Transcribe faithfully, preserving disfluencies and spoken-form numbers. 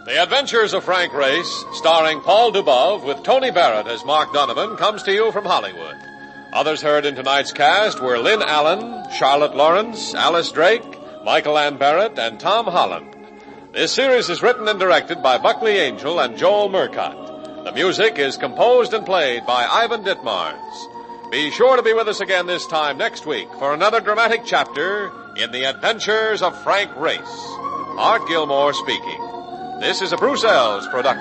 The Adventures of Frank Race, starring Paul Dubov with Tony Barrett as Mark Donovan, comes to you from Hollywood. Others heard in tonight's cast were Lynn Allen, Charlotte Lawrence, Alice Drake, Michael Ann Barrett, and Tom Holland. This series is written and directed by Buckley Angel and Joel Murcott. The music is composed and played by Ivan Ditmars. Be sure to be with us again this time next week for another dramatic chapter in The Adventures of Frank Race. Art Gilmore speaking. This is a Bruce Ells production.